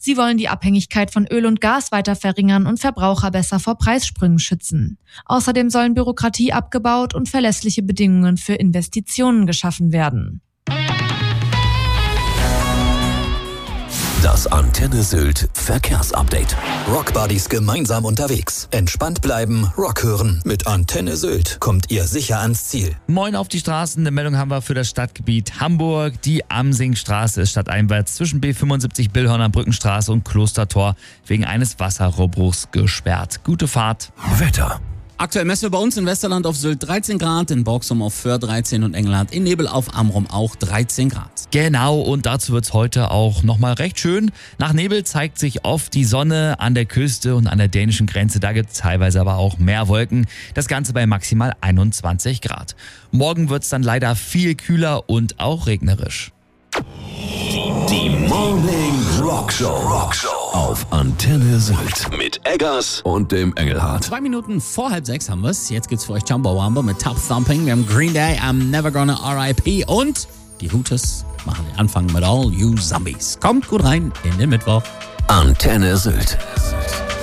Sie wollen die Abhängigkeit von Öl und Gas weiter verringern und Verbraucher besser vor Preissprüngen schützen. Außerdem sollen Bürokratie abgebaut und verlässliche Bedingungen für Investitionen geschaffen werden. Das Antenne Sylt Verkehrsupdate. Rockbuddies gemeinsam unterwegs. Entspannt bleiben, Rock hören. Mit Antenne Sylt kommt ihr sicher ans Ziel. Moin auf die Straßen. Eine Meldung haben wir für das Stadtgebiet Hamburg. Die Amsingstraße ist stadteinwärts zwischen B75 Billhorner Brückenstraße und Klostertor wegen eines Wasserrohrbruchs gesperrt. Gute Fahrt. Wetter. Aktuell messen wir bei uns in Westerland auf Sylt 13 Grad, in Borgsum auf Föhr 13 und Engelhardt in Nebel auf Amrum auch 13 Grad. Genau, und dazu wird's heute auch nochmal recht schön. Nach Nebel zeigt sich oft die Sonne an der Küste und an der dänischen Grenze. Da gibt's teilweise aber auch mehr Wolken. Das Ganze bei maximal 21 Grad. Morgen wird's dann leider viel kühler und auch regnerisch. Die Morning Rock Show auf Antenne Sylt mit Eggers und dem Engelhardt. 2 Minuten vor 5:30 haben wir's. Jetzt gibt's für euch Chumbawamba mit Top Thumping. Wir haben Green Day, I'm Never Gonna R.I.P. und die Hooters machen den Anfang mit All You Zombies. Kommt gut rein in den Mittwoch. Antenne Sylt.